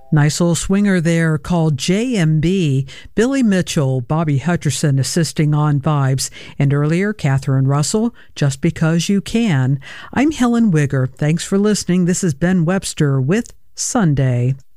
Nice little swinger there called JMB, Billy Mitchell, Bobby Hutcherson assisting on vibes, and earlier Catherine Russell, Just Because You Can. I'm Helen Wigger. Thanks for listening. This is Ben Webster with Sunday.